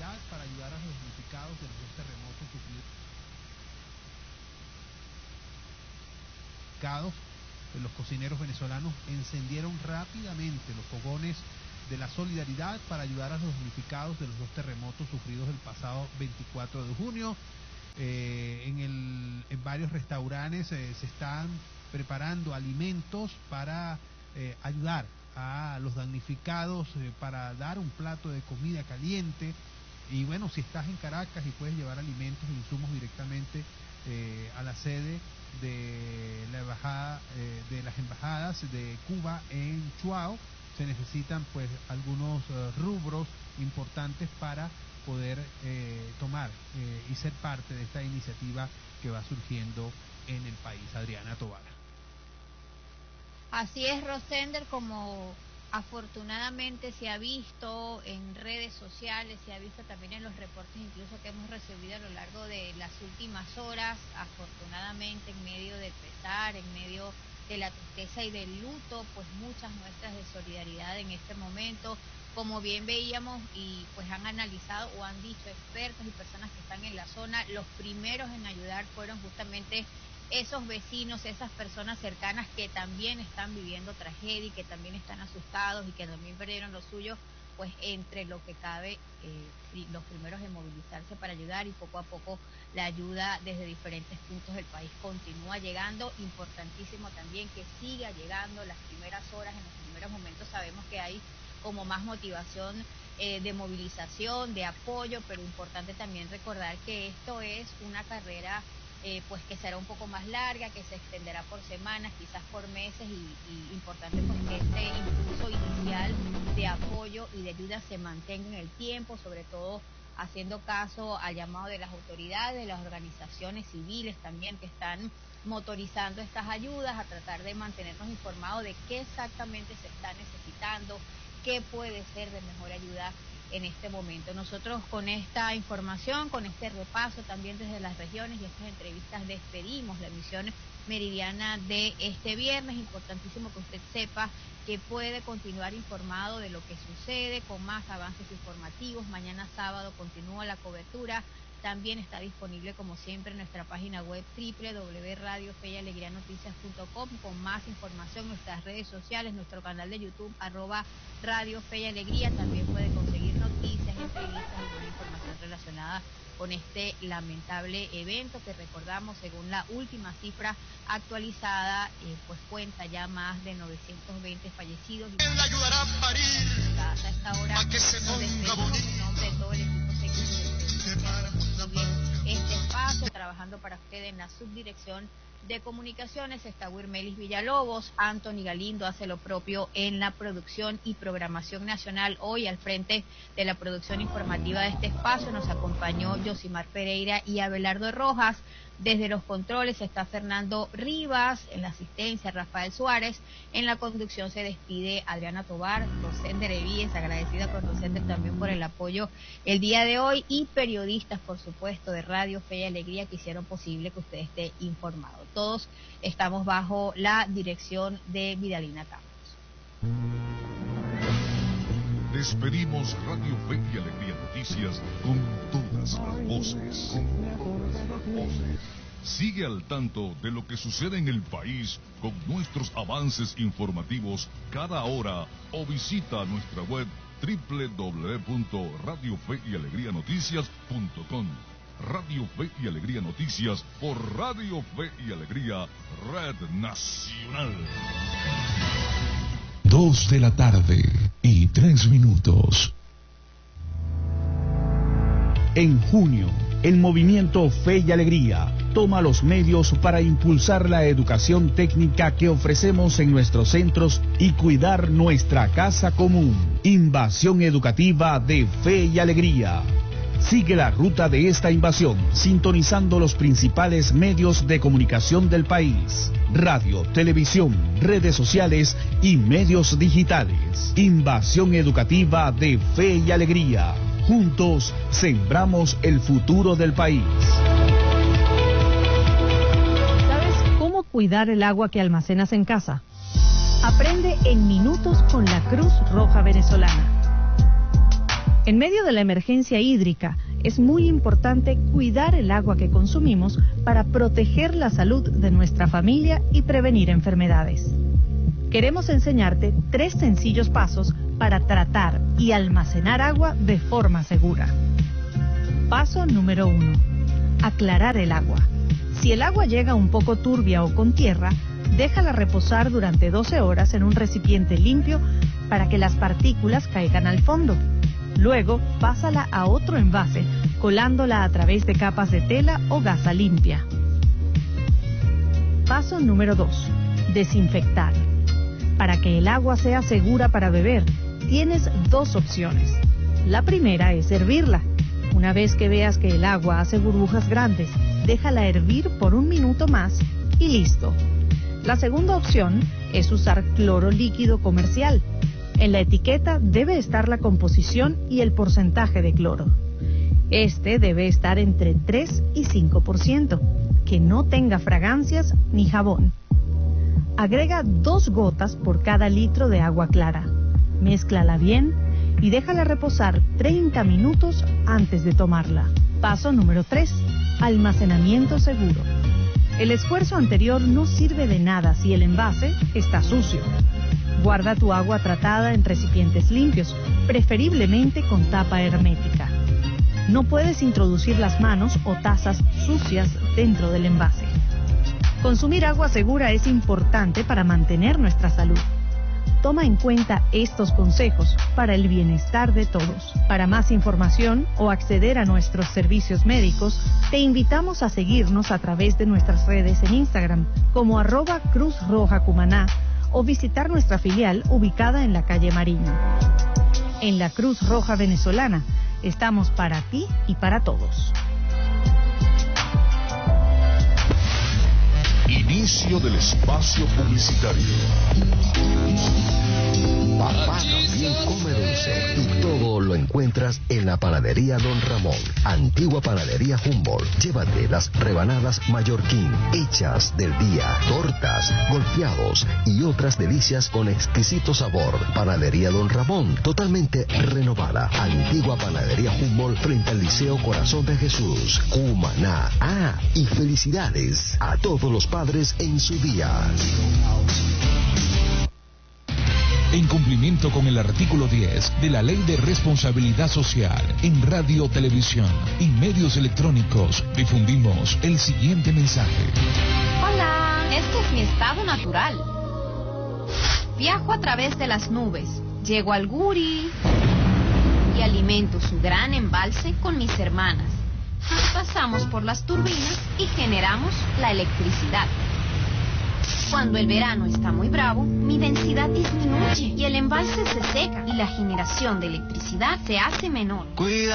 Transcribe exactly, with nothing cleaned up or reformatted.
solidaridad para ayudar a los damnificados de los dos terremotos sufridos. Los cocineros venezolanos encendieron rápidamente los fogones de la solidaridad para ayudar a los damnificados de los dos terremotos sufridos el pasado veinticuatro de junio. Eh, en, el, en varios restaurantes eh, se están preparando alimentos para eh, ayudar a los damnificados, eh, para dar un plato de comida caliente. Y bueno, si estás en Caracas y puedes llevar alimentos e insumos directamente eh, a la sede de la embajada, eh, de las embajadas de Cuba en Chuao, se necesitan pues algunos uh, rubros importantes para poder eh, tomar eh, y ser parte de esta iniciativa que va surgiendo en el país. Adriana Tobar. Así es, Rosender, como afortunadamente se ha visto en redes sociales, se ha visto también en los reportes incluso que hemos recibido a lo largo de las últimas horas, afortunadamente en medio del pesar, en medio de la tristeza y del luto, pues muchas muestras de solidaridad en este momento, como bien veíamos y pues han analizado o han dicho expertos y personas que están en la zona, los primeros en ayudar fueron justamente esos vecinos, esas personas cercanas que también están viviendo tragedia y que también están asustados y que también perdieron lo suyo, pues entre lo que cabe, eh, los primeros en movilizarse para ayudar, y poco a poco la ayuda desde diferentes puntos del país continúa llegando. Importantísimo también que siga llegando las primeras horas, en los primeros momentos sabemos que hay como más motivación eh, de movilización, de apoyo, pero importante también recordar que esto es una carrera Eh, pues que será un poco más larga, que se extenderá por semanas, quizás por meses, y, y importante pues que este impulso inicial de apoyo y de ayuda se mantenga en el tiempo, sobre todo haciendo caso al llamado de las autoridades, de las organizaciones civiles también que están motorizando estas ayudas, a tratar de mantenernos informados de qué exactamente se está necesitando, qué puede ser de mejor ayuda en este momento. Nosotros con esta información, con este repaso también desde las regiones y estas entrevistas despedimos la emisión meridiana de este viernes. Importantísimo que usted sepa que puede continuar informado de lo que sucede con más avances informativos. Mañana sábado continúa la cobertura. También está disponible, como siempre, en nuestra página web doble u doble u doble u punto radio fe y alegría noticias punto com con más información, nuestras redes sociales, nuestro canal de YouTube, arroba Radio Fe y Alegría. También puede conseguir noticias, entrevistas y buena información relacionada con este lamentable evento que, recordamos, según la última cifra actualizada, eh, pues cuenta ya más de novecientos veinte fallecidos. Y la ayudará a parir, hasta esta hora a que se ponga bonito. En nombre de todo el equipo técnico este espacio, trabajando para usted en la subdirección de comunicaciones está Wirmelis Villalobos, Anthony Galindo hace lo propio en la producción y programación nacional. Hoy al frente de la producción informativa de este espacio nos acompañó Yosimar Pereira y Abelardo Rojas. Desde los controles está Fernando Rivas, en la asistencia Rafael Suárez, en la conducción se despide Adriana Tobar, Rosender Evíes, agradecida con Rosender también por el apoyo el día de hoy, y periodistas, por supuesto, de Radio Fe y Alegría que hicieron posible que usted esté informado. Todos estamos bajo la dirección de Vidalina Campos. Despedimos Radio Fe y Alegría Noticias con todas las voces. Sigue al tanto de lo que sucede en el país con nuestros avances informativos cada hora o visita nuestra web doble u doble u doble u punto radio fe y alegría noticias punto com. Radio Fe y Alegría Noticias por Radio Fe y Alegría, Red Nacional. Dos de la tarde y tres minutos. En junio, el movimiento Fe y Alegría toma los medios para impulsar la educación técnica que ofrecemos en nuestros centros y cuidar nuestra casa común. Invasión educativa de Fe y Alegría. Sigue la ruta de esta invasión sintonizando los principales medios de comunicación del país: radio, televisión, redes sociales y medios digitales. Invasión educativa de Fe y Alegría. Juntos sembramos el futuro del país. ¿Sabes cómo cuidar el agua que almacenas en casa? Aprende en minutos con la Cruz Roja Venezolana. En medio de la emergencia hídrica, es muy importante cuidar el agua que consumimos para proteger la salud de nuestra familia y prevenir enfermedades. Queremos enseñarte tres sencillos pasos para tratar y almacenar agua de forma segura. Paso número uno. Aclarar el agua. Si el agua llega un poco turbia o con tierra, déjala reposar durante doce horas en un recipiente limpio para que las partículas caigan al fondo. Luego, pásala a otro envase, colándola a través de capas de tela o gasa limpia. Paso número dos. Desinfectar. Para que el agua sea segura para beber, tienes dos opciones. La primera es hervirla. Una vez que veas que el agua hace burbujas grandes, déjala hervir por un minuto más y listo. La segunda opción es usar cloro líquido comercial. En la etiqueta debe estar la composición y el porcentaje de cloro. Este debe estar entre tres y cinco por ciento, que no tenga fragancias ni jabón. Agrega dos gotas por cada litro de agua clara. Mézclala bien y déjala reposar treinta minutos antes de tomarla. Paso número tres. Almacenamiento seguro. El esfuerzo anterior no sirve de nada si el envase está sucio. Guarda tu agua tratada en recipientes limpios, preferiblemente con tapa hermética. No puedes introducir las manos o tazas sucias dentro del envase. Consumir agua segura es importante para mantener nuestra salud. Toma en cuenta estos consejos para el bienestar de todos. Para más información o acceder a nuestros servicios médicos, te invitamos a seguirnos a través de nuestras redes en Instagram como arroba Cruz Roja Cumaná o visitar nuestra filial ubicada en la calle Mariño. En la Cruz Roja Venezolana, estamos para ti y para todos. Inicio del espacio publicitario. Papá también come dulce y todo lo encuentras en la panadería Don Ramón, antigua panadería Humboldt. Llévate las rebanadas Mallorquín, hechas del día, tortas, golpeados y otras delicias con exquisito sabor. Panadería Don Ramón, totalmente renovada. Antigua panadería Humboldt frente al Liceo Corazón de Jesús, Cumaná. Ah, y felicidades a todos los padres en su día. En cumplimiento con el artículo diez de la Ley de Responsabilidad Social, en radio, televisión y medios electrónicos, difundimos el siguiente mensaje. Hola, este es mi estado natural. Viajo a través de las nubes, llego al Guri y alimento su gran embalse con mis hermanas. Pasamos por las turbinas y generamos la electricidad. Cuando el verano está muy bravo, mi densidad disminuye y el embalse se seca y la generación de electricidad se hace menor. Cuida.